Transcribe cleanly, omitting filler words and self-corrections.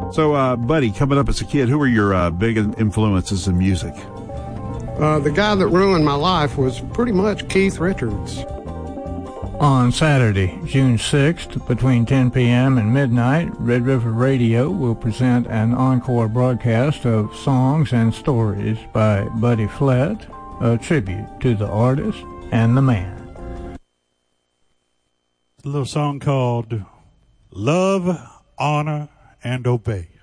So, Buddy, coming up as a kid, who were your big influences in music? The guy that ruined my life was pretty much Keith Richards. On Saturday, June 6th, between 10 p.m. and midnight, Red River Radio will present an encore broadcast of songs and stories by Buddy Flett, a tribute to the artist and the man. A little song called Love, Honor, and Obey.